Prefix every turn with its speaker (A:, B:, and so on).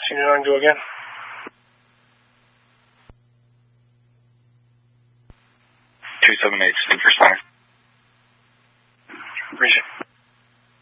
A: Senior 9, go again.
B: 278, Sid for Center.